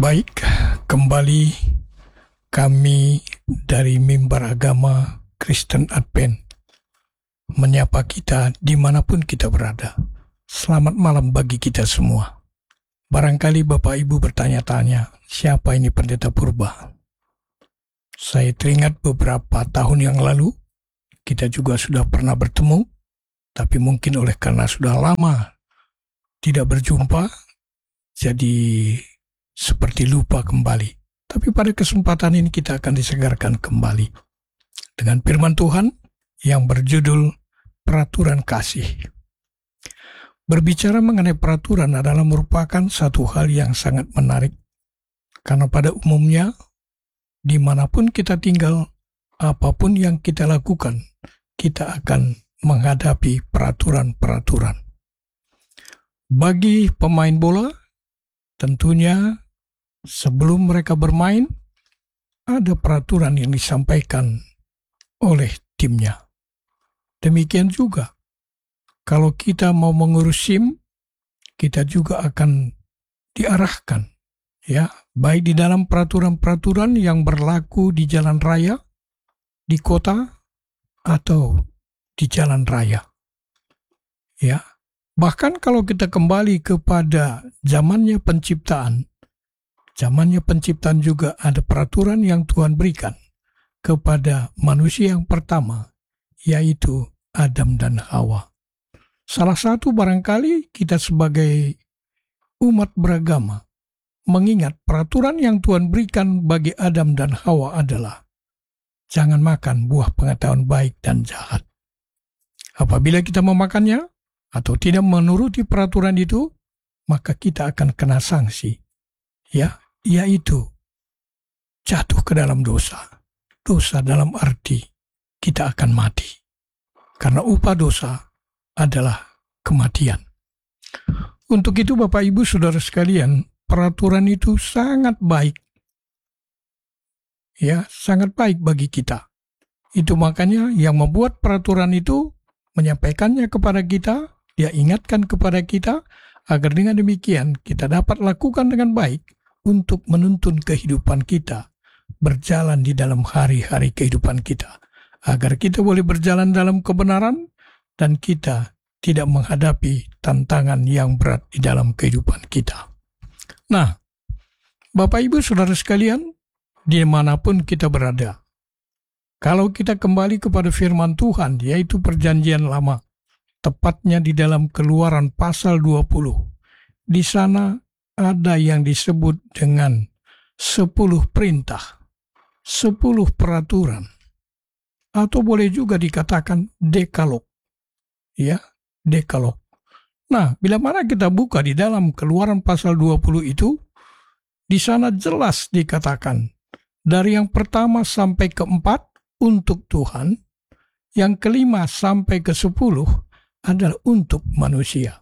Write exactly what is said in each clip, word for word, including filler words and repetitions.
Baik, kembali kami dari Mimbar Agama Kristen Advent menyapa kita dimanapun kita berada. Selamat malam bagi kita semua. Barangkali Bapak Ibu bertanya-tanya, siapa ini Pendeta Purba? Saya teringat beberapa tahun yang lalu, kita juga sudah pernah bertemu, tapi mungkin oleh karena sudah lama tidak berjumpa, jadi seperti lupa kembali. Tapi pada kesempatan ini kita akan disegarkan kembali dengan firman Tuhan yang berjudul Peraturan Kasih. Berbicara mengenai peraturan adalah merupakan satu hal yang sangat menarik, karena pada umumnya dimanapun kita tinggal, apapun yang kita lakukan, kita akan menghadapi peraturan-peraturan. Bagi pemain bola, tentunya sebelum mereka bermain, ada peraturan yang disampaikan oleh timnya. Demikian juga, kalau kita mau mengurus SIM, kita juga akan diarahkan, ya, baik di dalam peraturan-peraturan yang berlaku di jalan raya, di kota, atau di jalan raya. Ya, bahkan kalau kita kembali kepada zamannya penciptaan, zamannya penciptaan juga ada peraturan yang Tuhan berikan kepada manusia yang pertama, yaitu Adam dan Hawa. Salah satu barangkali kita sebagai umat beragama mengingat peraturan yang Tuhan berikan bagi Adam dan Hawa adalah jangan makan buah pengetahuan baik dan jahat. Apabila kita memakannya atau tidak menuruti peraturan itu, maka kita akan kena sanksi, ya, yaitu jatuh ke dalam dosa. Dosa dalam arti kita akan mati, karena upah dosa adalah kematian. Untuk itu Bapak Ibu Saudara sekalian, peraturan itu sangat baik, ya, sangat baik bagi kita. Itu makanya yang membuat peraturan itu menyampaikannya kepada kita, dia ingatkan kepada kita, agar dengan demikian kita dapat lakukan dengan baik untuk menuntun kehidupan kita, berjalan di dalam hari-hari kehidupan kita, agar kita boleh berjalan dalam kebenaran dan kita tidak menghadapi tantangan yang berat di dalam kehidupan kita. Nah, Bapak Ibu Saudara sekalian, dimanapun kita berada, kalau kita kembali kepada firman Tuhan, yaitu perjanjian lama, tepatnya di dalam Keluaran pasal dua puluh, di sana ada yang disebut dengan sepuluh perintah, sepuluh peraturan, atau boleh juga dikatakan dekalog, ya, dekalog. Nah, bila mana kita buka di dalam Keluaran pasal dua puluh itu, di sana jelas dikatakan dari yang pertama sampai keempat untuk Tuhan, yang kelima sampai ke sepuluh adalah untuk manusia.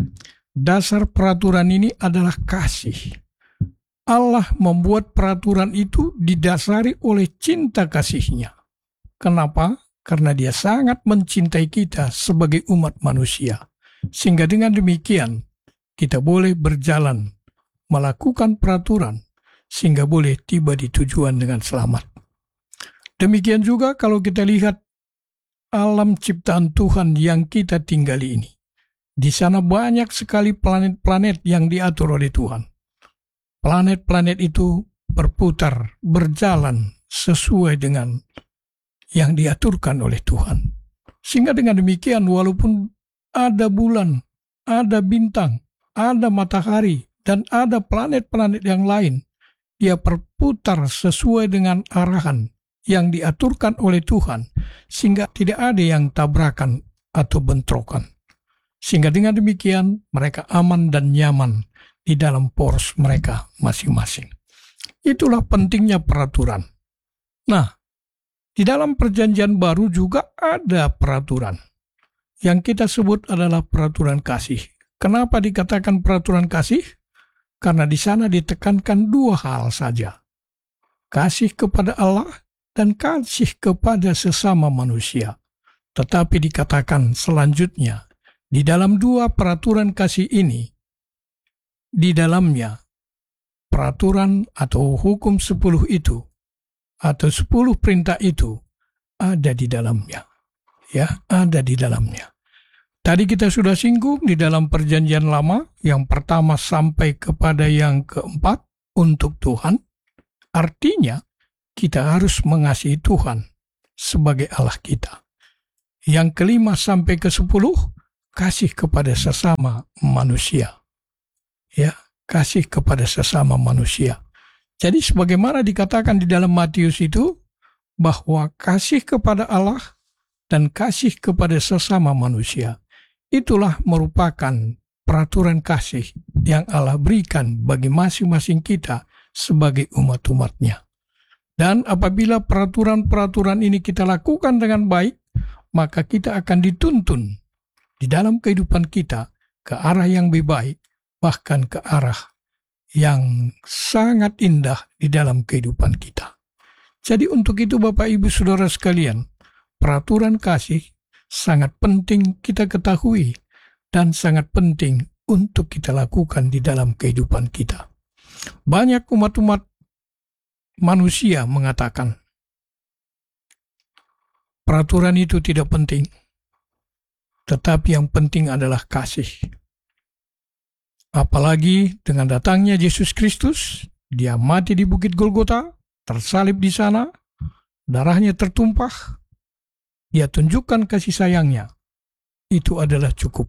Dasar peraturan ini adalah kasih. Allah membuat peraturan itu didasari oleh cinta kasih-Nya. Kenapa? Karena Dia sangat mencintai kita sebagai umat manusia. Sehingga dengan demikian, kita boleh berjalan, melakukan peraturan, sehingga boleh tiba di tujuan dengan selamat. Demikian juga kalau kita lihat alam ciptaan Tuhan yang kita tinggali ini. Di sana banyak sekali planet-planet yang diatur oleh Tuhan. Planet-planet itu berputar, berjalan sesuai dengan yang diaturkan oleh Tuhan. Sehingga dengan demikian, walaupun ada bulan, ada bintang, ada matahari, dan ada planet-planet yang lain, dia berputar sesuai dengan arahan yang diaturkan oleh Tuhan, sehingga tidak ada yang tabrakan atau bentrokan. Sehingga dengan demikian mereka aman dan nyaman di dalam poros mereka masing-masing. Itulah pentingnya peraturan. Nah, di dalam perjanjian baru juga ada peraturan. Yang kita sebut adalah peraturan kasih. Kenapa dikatakan peraturan kasih? Karena di sana ditekankan dua hal saja. Kasih kepada Allah dan kasih kepada sesama manusia. Tetapi dikatakan selanjutnya, di dalam dua peraturan kasih ini, di dalamnya peraturan atau hukum sepuluh itu atau sepuluh perintah itu ada di dalamnya. Ya, ada di dalamnya. Tadi kita sudah singgung di dalam Perjanjian Lama, yang pertama sampai kepada yang keempat untuk Tuhan. Artinya, kita harus mengasihi Tuhan sebagai Allah kita. Yang kelima sampai ke sepuluh, kasih kepada sesama manusia. Ya, kasih kepada sesama manusia. Jadi sebagaimana dikatakan di dalam Matius itu, bahwa kasih kepada Allah dan kasih kepada sesama manusia, itulah merupakan peraturan kasih yang Allah berikan bagi masing-masing kita sebagai umat-umatnya. Dan apabila peraturan-peraturan ini kita lakukan dengan baik, maka kita akan dituntun di dalam kehidupan kita ke arah yang lebih baik, bahkan ke arah yang sangat indah di dalam kehidupan kita. Jadi untuk itu Bapak Ibu Saudara sekalian, peraturan kasih sangat penting kita ketahui dan sangat penting untuk kita lakukan di dalam kehidupan kita. Banyak umat-umat manusia mengatakan peraturan itu tidak penting, tetapi yang penting adalah kasih. Apalagi dengan datangnya Yesus Kristus, dia mati di Bukit Golgota, tersalib di sana, darahnya tertumpah, dia tunjukkan kasih sayangnya. Itu adalah cukup.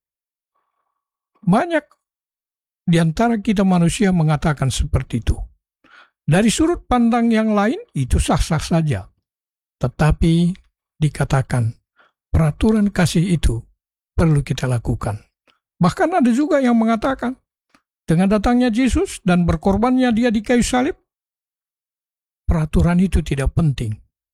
Banyak di antara kita manusia mengatakan seperti itu. Dari sudut pandang yang lain, itu sah-sah saja. Tetapi dikatakan, peraturan kasih itu perlu kita lakukan. Bahkan ada juga yang mengatakan, dengan datangnya Yesus dan berkorbannya dia di kayu salib, peraturan itu tidak penting.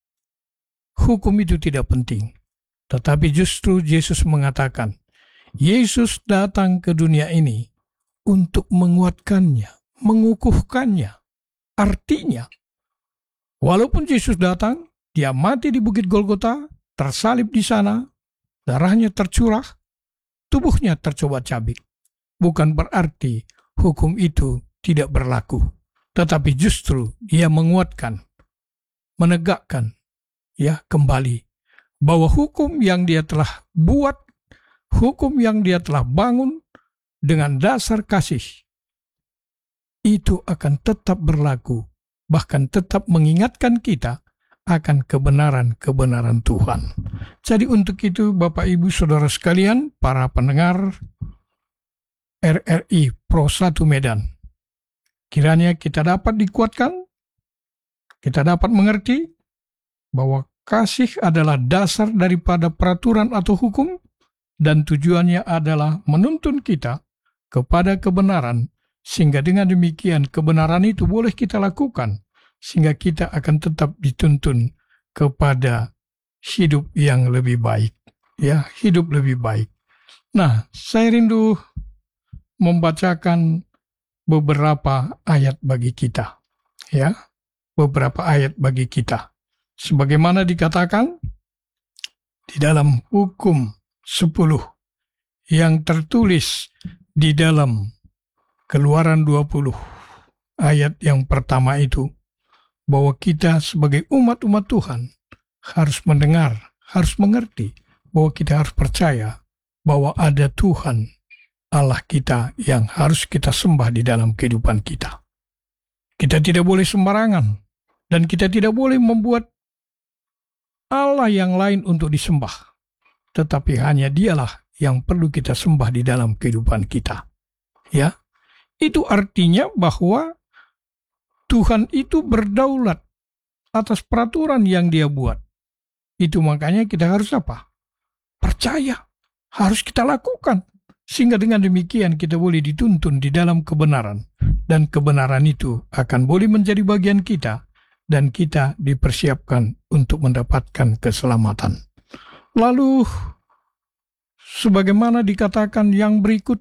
Hukum itu tidak penting. Tetapi justru Yesus mengatakan, Yesus datang ke dunia ini untuk menguatkannya, mengukuhkannya. Artinya, walaupun Yesus datang, dia mati di Bukit Golgota, tersalib di sana, darahnya tercurah, tubuhnya tercobak-cabik. Bukan berarti hukum itu tidak berlaku, tetapi justru dia menguatkan, menegakkan, ya kembali bahwa hukum yang dia telah buat, hukum yang dia telah bangun dengan dasar kasih, itu akan tetap berlaku, bahkan tetap mengingatkan kita akan kebenaran-kebenaran Tuhan. Jadi untuk itu Bapak Ibu Saudara sekalian, para pendengar R R I Pro satu Medan, kiranya kita dapat dikuatkan, kita dapat mengerti bahwa kasih adalah dasar daripada peraturan atau hukum, dan tujuannya adalah menuntun kita kepada kebenaran, sehingga dengan demikian kebenaran itu boleh kita lakukan, sehingga kita akan tetap dituntun kepada hidup yang lebih baik. Ya, hidup lebih baik. Nah, saya rindu membacakan beberapa ayat bagi kita. Ya, beberapa ayat bagi kita. Sebagaimana dikatakan di dalam hukum sepuluh yang tertulis di dalam Keluaran dua puluh ayat yang pertama itu, bahwa kita sebagai umat-umat Tuhan harus mendengar, harus mengerti, bahwa kita harus percaya bahwa ada Tuhan Allah kita yang harus kita sembah di dalam kehidupan kita. Kita tidak boleh sembarangan, dan kita tidak boleh membuat Allah yang lain untuk disembah, tetapi hanya dialah yang perlu kita sembah di dalam kehidupan kita. Ya, itu artinya bahwa Tuhan itu berdaulat atas peraturan yang dia buat. Itu makanya kita harus apa? Percaya. Harus kita lakukan. Sehingga dengan demikian kita boleh dituntun di dalam kebenaran. Dan kebenaran itu akan boleh menjadi bagian kita. Dan kita dipersiapkan untuk mendapatkan keselamatan. Lalu, sebagaimana dikatakan yang berikut,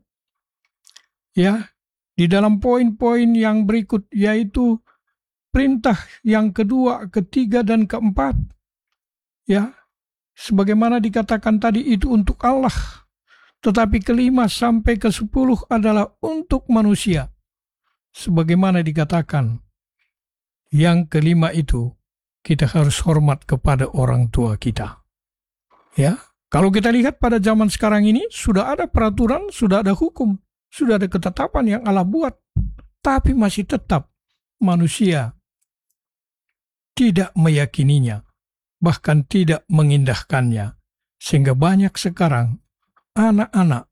ya, di dalam poin-poin yang berikut, yaitu perintah yang kedua, ketiga, dan keempat. Ya, sebagaimana dikatakan tadi itu untuk Allah. Tetapi kelima sampai ke sepuluh adalah untuk manusia. sebagaimana dikatakan, yang kelima itu, kita harus hormat kepada orang tua kita. Ya, kalau kita lihat pada zaman sekarang ini, sudah ada peraturan, sudah ada hukum, sudah ada ketetapan yang Allah buat, tapi masih tetap manusia tidak meyakininya, bahkan tidak mengindahkannya, sehingga banyak sekarang anak-anak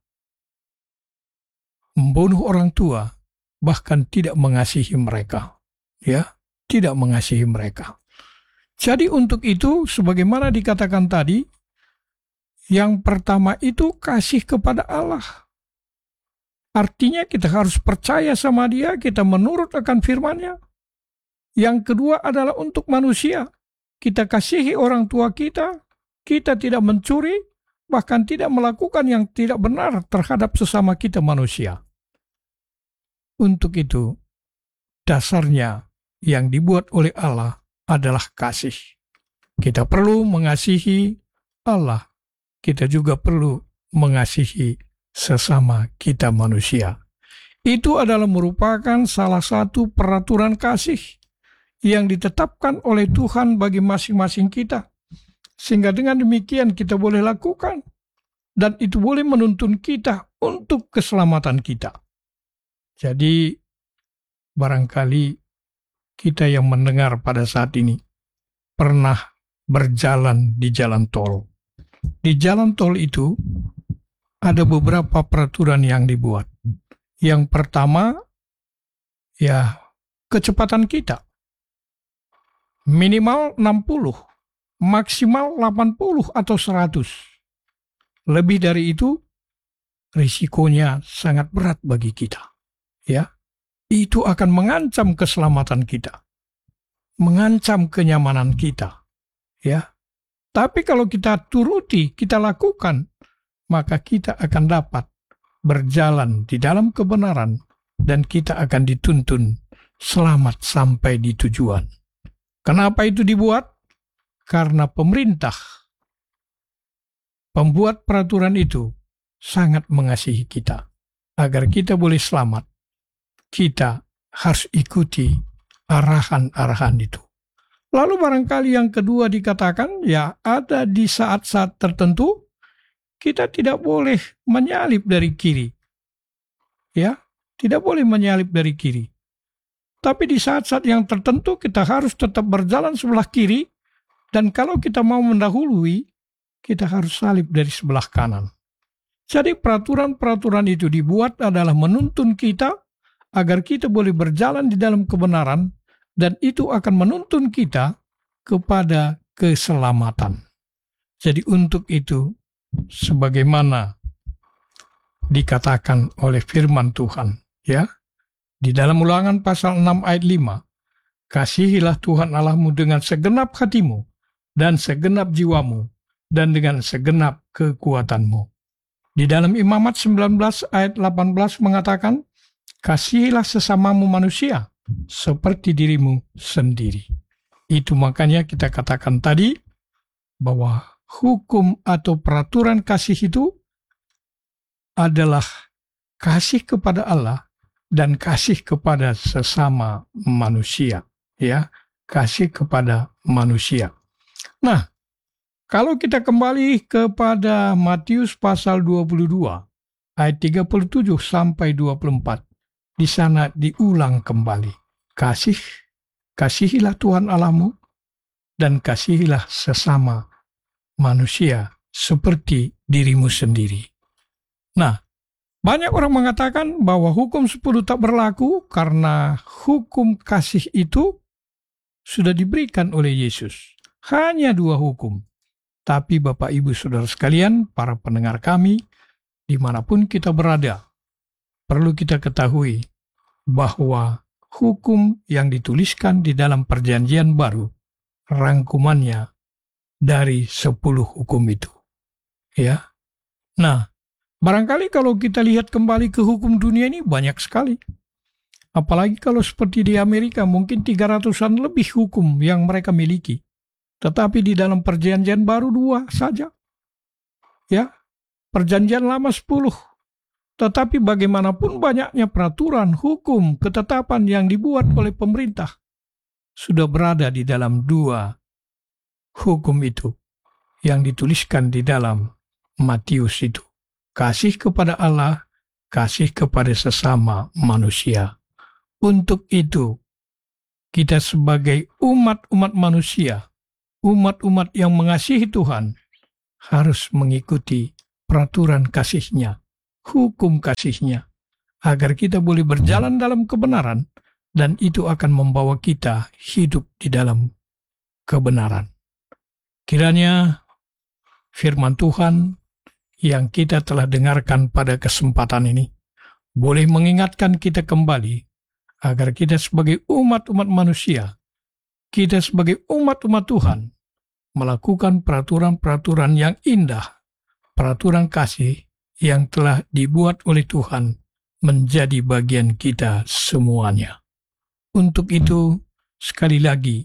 membunuh orang tua, bahkan tidak mengasihi mereka. Ya, tidak mengasihi mereka. Jadi untuk itu, sebagaimana dikatakan tadi, yang pertama itu kasih kepada Allah. Artinya kita harus percaya sama Dia, kita menurut akan firman-Nya. Yang kedua adalah untuk manusia. Kita kasihi orang tua kita, kita tidak mencuri, bahkan tidak melakukan yang tidak benar terhadap sesama kita manusia. Untuk itu, dasarnya yang dibuat oleh Allah adalah kasih. Kita perlu mengasihi Allah. Kita juga perlu mengasihi sesama kita manusia. Itu adalah merupakan salah satu peraturan kasih yang ditetapkan oleh Tuhan bagi masing-masing kita. Sehingga dengan demikian kita boleh lakukan. Dan itu boleh menuntun kita untuk keselamatan kita. Jadi, barangkali kita yang mendengar pada saat ini pernah berjalan di jalan tol. Di jalan tol itu ada beberapa peraturan yang dibuat. Yang pertama, ya kecepatan kita. Minimal enam puluh, maksimal delapan puluh atau seratus. Lebih dari itu, risikonya sangat berat bagi kita. Ya, itu akan mengancam keselamatan kita, mengancam kenyamanan kita. Ya, tapi kalau kita turuti, kita lakukan, maka kita akan dapat berjalan di dalam kebenaran dan kita akan dituntun selamat sampai di tujuan. Kenapa itu dibuat? Karena pemerintah, pembuat peraturan itu sangat mengasihi kita. Agar kita boleh selamat, kita harus ikuti arahan-arahan itu. Lalu barangkali yang kedua dikatakan, ya ada di saat-saat tertentu, kita tidak boleh menyalip dari kiri. Ya, tidak boleh menyalip dari kiri. Tapi di saat-saat yang tertentu kita harus tetap berjalan sebelah kiri, dan kalau kita mau mendahului, kita harus salip dari sebelah kanan. Jadi peraturan-peraturan itu dibuat adalah menuntun kita agar kita boleh berjalan di dalam kebenaran, dan itu akan menuntun kita kepada keselamatan. Jadi untuk itu, sebagaimana dikatakan oleh firman Tuhan, ya, di dalam Ulangan pasal enam ayat lima, kasihilah Tuhan Allahmu dengan segenap hatimu, dan segenap jiwamu, dan dengan segenap kekuatanmu. Di dalam Imamat sembilan belas ayat delapan belas mengatakan, kasihilah sesamamu manusia seperti dirimu sendiri. Itu makanya kita katakan tadi bahwa hukum atau peraturan kasih itu adalah kasih kepada Allah dan kasih kepada sesama manusia, ya, kasih kepada manusia. Nah, kalau kita kembali kepada Matius pasal dua puluh dua, ayat tiga puluh tujuh sampai dua puluh empat, di sana diulang kembali. Kasih, kasihilah Tuhan Allahmu, dan kasihilah sesama manusia seperti dirimu sendiri. Nah, banyak orang mengatakan bahwa hukum sepuluh tak berlaku karena hukum kasih itu sudah diberikan oleh Yesus. Hanya dua hukum. Tapi Bapak Ibu Saudara sekalian, para pendengar kami, dimanapun kita berada, perlu kita ketahui bahwa hukum yang dituliskan di dalam perjanjian baru, rangkumannya dari sepuluh hukum itu. Ya. Nah, barangkali kalau kita lihat kembali ke hukum dunia ini banyak sekali. Apalagi kalau seperti di Amerika, mungkin tiga ratusan lebih hukum yang mereka miliki. Tetapi di dalam perjanjian baru dua saja. Ya, perjanjian lama sepuluh. Tetapi bagaimanapun banyaknya peraturan, hukum, ketetapan yang dibuat oleh pemerintah, sudah berada di dalam dua hukum itu yang dituliskan di dalam Matius itu. Kasih kepada Allah, kasih kepada sesama manusia. Untuk itu, kita sebagai umat-umat manusia, umat-umat yang mengasihi Tuhan, harus mengikuti peraturan kasih-Nya, hukum kasih-Nya, agar kita boleh berjalan dalam kebenaran, dan itu akan membawa kita hidup di dalam kebenaran. Kiranya firman Tuhan yang kita telah dengarkan pada kesempatan ini boleh mengingatkan kita kembali, agar kita sebagai umat-umat manusia, kita sebagai umat-umat Tuhan, melakukan peraturan-peraturan yang indah, peraturan kasih yang telah dibuat oleh Tuhan menjadi bagian kita semuanya. Untuk itu, sekali lagi,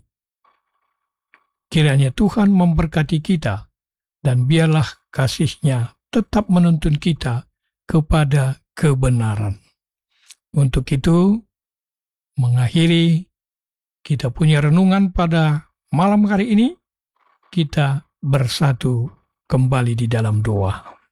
kiranya Tuhan memberkati kita, dan biarlah kasih-Nya tetap menuntun kita kepada kebenaran. Untuk itu, mengakhiri kita punya renungan pada malam hari ini, kita bersatu kembali di dalam doa.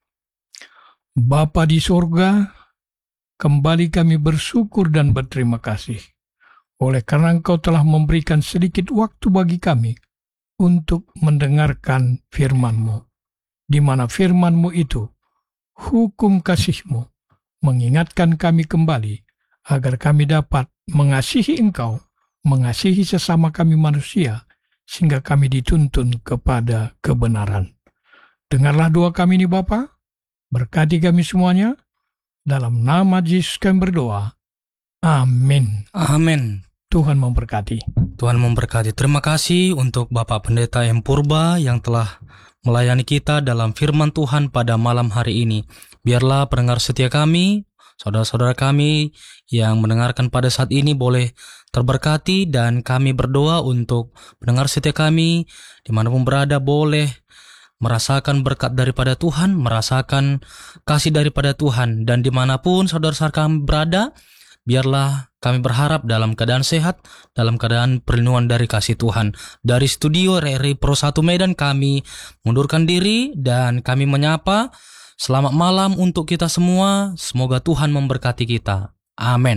Bapa di sorga, kembali kami bersyukur dan berterima kasih oleh karena Engkau telah memberikan sedikit waktu bagi kami untuk mendengarkan firman-Mu, di mana firman-Mu itu, hukum kasih-Mu, mengingatkan kami kembali agar kami dapat mengasihi Engkau, mengasihi sesama kami manusia, sehingga kami dituntun kepada kebenaran. Dengarlah doa kami ini Bapa, berkati kami semuanya, dalam nama Yesus kami berdoa. Amin. Amin. Tuhan memberkati. Tuhan memberkati. Terima kasih untuk Bapak Pendeta M. Purba yang telah melayani kita dalam firman Tuhan pada malam hari ini. Biarlah pendengar setia kami, saudara-saudara kami yang mendengarkan pada saat ini boleh terberkati, dan kami berdoa untuk pendengar setia kami dimanapun berada boleh merasakan berkat daripada Tuhan, merasakan kasih daripada Tuhan, dan dimanapun saudara-saudara kami berada, biarlah kami berharap dalam keadaan sehat, dalam keadaan perlindungan dari kasih Tuhan. Dari studio R R I Pro satu Medan kami mundurkan diri dan kami menyapa selamat malam untuk kita semua. Semoga Tuhan memberkati kita. Amin.